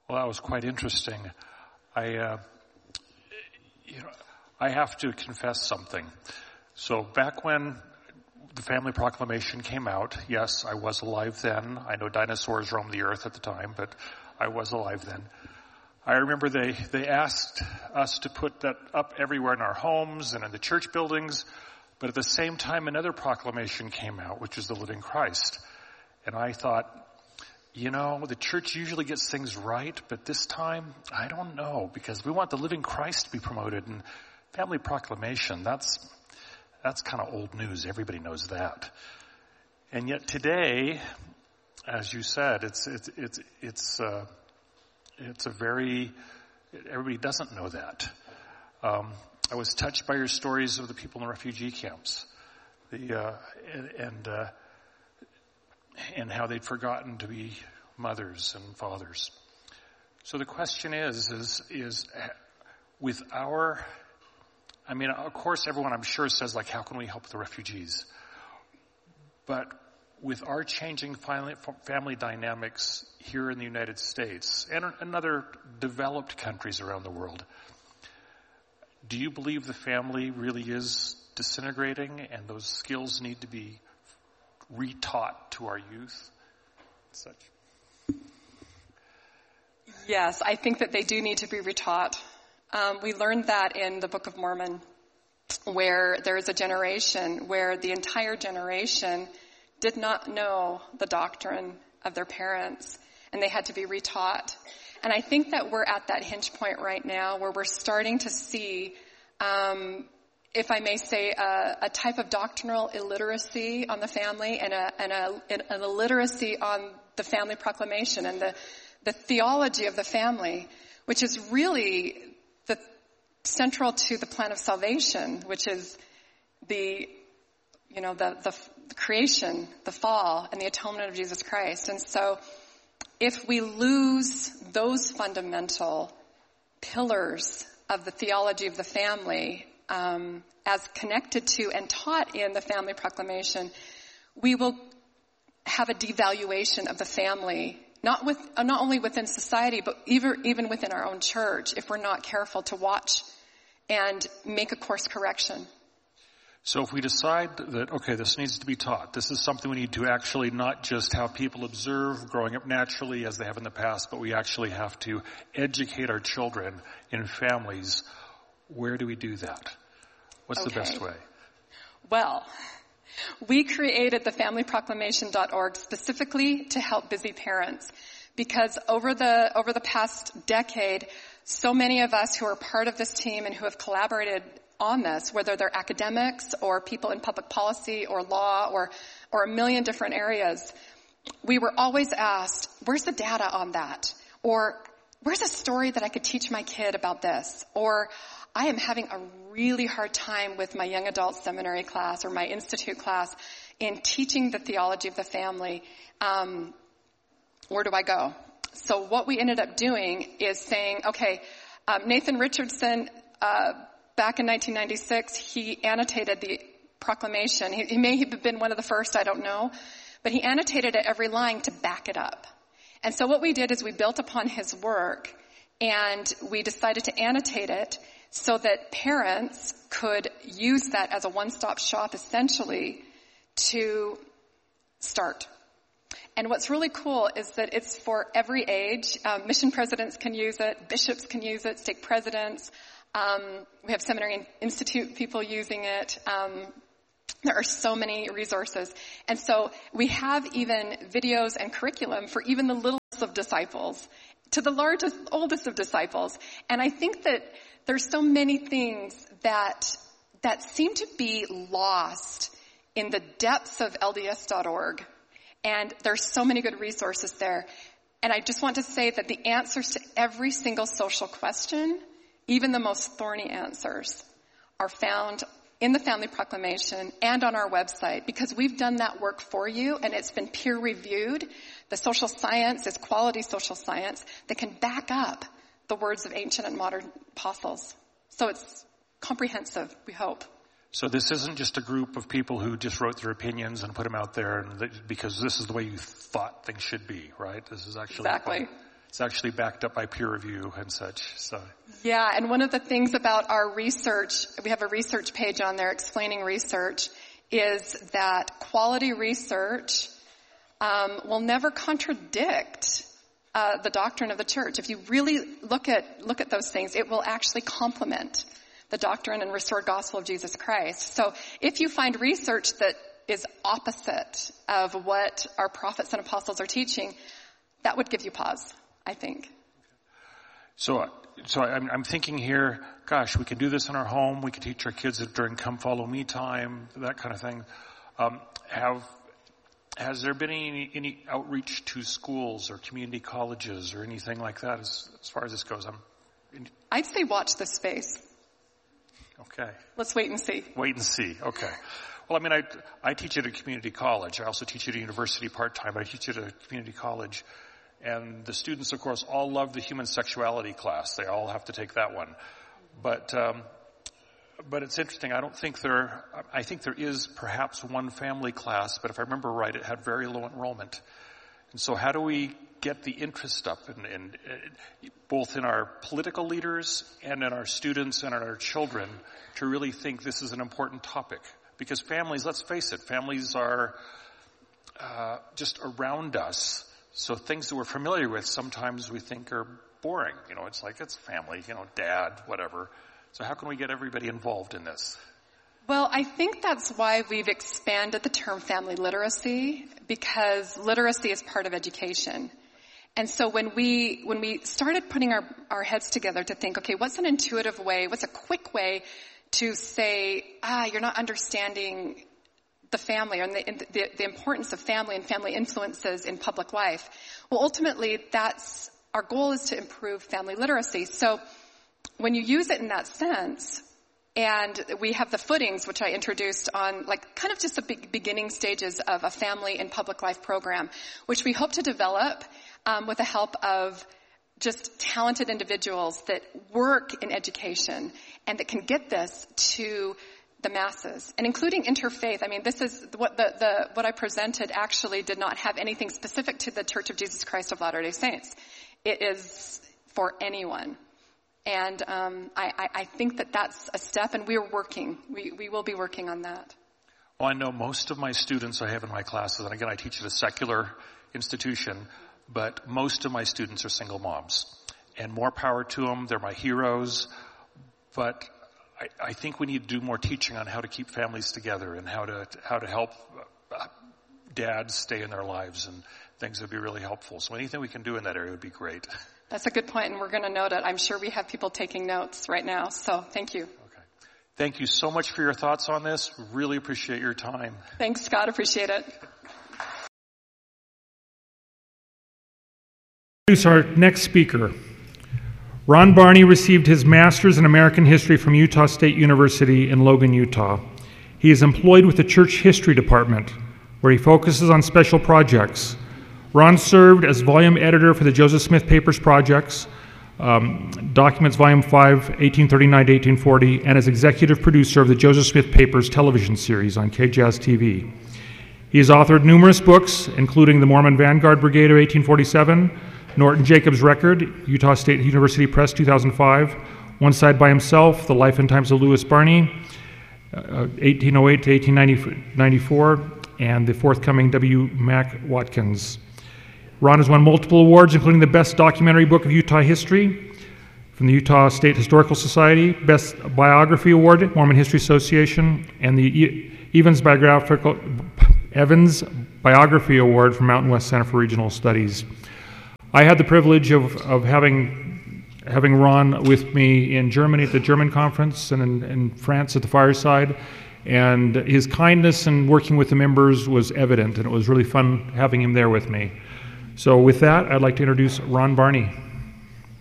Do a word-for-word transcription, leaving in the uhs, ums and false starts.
Well, that was quite interesting. I, uh, you know, I have to confess something. So back when the Family Proclamation came out, yes, I was alive then. I know dinosaurs roamed the earth at the time, but I was alive then. I remember they, they asked us to put that up everywhere in our homes and in the church buildings, but at the same time another proclamation came out, which is the Living Christ. And I thought, you know, the church usually gets things right, but this time, I don't know, because we want the Living Christ to be promoted, and Family Proclamation, that's, that's kind of old news. Everybody knows that. And yet today, as you said, it's, it's, it's, it's, uh, it's a very, everybody doesn't know that. Um, I was touched by your stories of the people in refugee camps, the, uh, and, and uh, and how they'd forgotten to be mothers and fathers. So the question is, is, is with our, I mean, of course everyone I'm sure says, like, how can we help the refugees? But with our changing family, family dynamics here in the United States and in other developed countries around the world, do you believe the family really is disintegrating and those skills need to be retaught to our youth? Such. Yes, I think that they do need to be retaught. Um, we learned that in the Book of Mormon, where there is a generation where the entire generation did not know the doctrine of their parents, and they had to be retaught. And I think that we're at that hinge point right now where we're starting to see, um, if I may say, a, a type of doctrinal illiteracy on the family and a, and a, an illiteracy on the Family Proclamation and the, the theology of the family, which is really the central to the plan of salvation, which is the, you know, the, the, the creation, the fall, and the atonement of Jesus Christ. And so if we lose those fundamental pillars of the theology of the family, um, as connected to and taught in the Family Proclamation, we will have a devaluation of the family, not with, uh, not only within society, but even, even within our own church, if we're not careful to watch and make a course correction. So if we decide that, okay, this needs to be taught, this is something we need to actually not just have people observe growing up naturally as they have in the past, but we actually have to educate our children in families, where do we do that? What's okay. the best way? Well, we created the family proclamation dot org specifically to help busy parents, because over the over the past decade, so many of us who are part of this team and who have collaborated on this, whether they're academics or people in public policy or law or or a million different areas, we were always asked, where's the data on that? Or where's a story that I could teach my kid about this? Or I am having a really hard time with my young adult seminary class or my institute class in teaching the theology of the family. Um, where do I go? So what we ended up doing is saying, okay, um, Nathan Richardson, uh, back in nineteen ninety-six, he annotated the proclamation. He, he may have been one of the first, I don't know, but he annotated it every line to back it up. And so what we did is we built upon his work, and we decided to annotate it so that parents could use that as a one-stop shop, essentially, to start. And what's really cool is that it's for every age. Um, mission presidents can use it, bishops can use it, stake presidents. Um, we have seminary institute people using it. Um, there are so many resources. And so we have even videos and curriculum for even the littlest of disciples to the largest, oldest of disciples. And I think that there's so many things that that seem to be lost in the depths of L D S dot org. And there's so many good resources there. And I just want to say that the answers to every single social question, even the most thorny answers, are found in the Family Proclamation and on our website, because we've done that work for you and it's been peer reviewed. The social science is quality social science that can back up the words of ancient and modern apostles. So it's comprehensive, we hope. So this isn't just a group of people who just wrote their opinions and put them out there and they, because this is the way you thought things should be, right? This is actually exactly. it's actually backed up by peer review and such. So yeah, and one of the things about our research, we have a research page on there explaining research, is that quality research um, will never contradict uh, the doctrine of the church. If you really look at look at those things, it will actually complement the doctrine and restored gospel of Jesus Christ. So if you find research that is opposite of what our prophets and apostles are teaching, that would give you pause, I think. So, so I'm, I'm thinking here, gosh, we can do this in our home. We can teach our kids during Come Follow Me time, that kind of thing. Um, have has there been any, any outreach to schools or community colleges or anything like that as, as far as this goes? I'm. In... I'd say watch this space. Okay. Let's wait and see. Wait and see. Okay. Well, I mean, I I teach at a community college. I also teach at a university part time. I teach at a community college. And the students, of course, all love the human sexuality class. They all have to take that one. But um, but it's interesting. I don't think there, I think there is perhaps one family class, but if I remember right, it had very low enrollment. And so how do we get the interest up in, in, in both in our political leaders and in our students and in our children to really think this is an important topic? Because families, let's face it, families are uh, just around us. So things that we're familiar with, sometimes we think are boring. You know, it's like, it's family, you know, dad, whatever. So how can we get everybody involved in this? Well, I think that's why we've expanded the term family literacy, because literacy is part of education. And so when we, when we started putting our, our heads together to think, okay, what's an intuitive way, what's a quick way to say, ah, you're not understanding the family and the, the, the importance of family and family influences in public life. Well, ultimately, that's our goal is to improve family literacy. So when you use it in that sense, and we have the footings, which I introduced on like kind of just the be- beginning stages of a family and public life program, which we hope to develop um, with the help of just talented individuals that work in education and that can get this to the masses, and including interfaith. I mean, this is what the, the what I presented actually did not have anything specific to the Church of Jesus Christ of Latter-day Saints. It is for anyone, and um, I, I think that that's a step, and we're working. We we will be working on that. Well, I know most of my students I have in my classes, and again, I teach at a secular institution, but most of my students are single moms, and more power to them. They're my heroes, but I, I think we need to do more teaching on how to keep families together and how to how to help uh, dads stay in their lives, and things would be really helpful. So anything we can do in that area would be great. That's a good point, and we're going to note it. I'm sure we have people taking notes right now, so thank you. Okay. Thank you so much for your thoughts on this. Really appreciate your time. Thanks, Scott. Appreciate it. Introduce our next speaker. Ron Barney received his master's in American history from Utah State University in Logan, Utah. He is employed with the Church History Department, where he focuses on special projects. Ron served as volume editor for the Joseph Smith Papers Projects, um, Documents Volume five, eighteen thirty-nine to eighteen forty, and as executive producer of the Joseph Smith Papers television series on K J A Z T V. He has authored numerous books, including The Mormon Vanguard Brigade of eighteen forty-seven, Norton Jacobs Record, Utah State University Press, two thousand five, One Side by Himself, The Life and Times of Lewis Barney, uh, eighteen oh eight to eighteen ninety-four, and the forthcoming W. Mac Watkins. Ron has won multiple awards, including the Best Documentary Book of Utah History from the Utah State Historical Society, Best Biography Award, Mormon History Association, and the e- Evans Biographical Evans Biography Award from Mountain West Center for Regional Studies. I had the privilege of, of having having Ron with me in Germany at the German conference and in, in France at the Fireside, and his kindness in working with the members was evident, and it was really fun having him there with me. So with that, I'd like to introduce Ron Barney.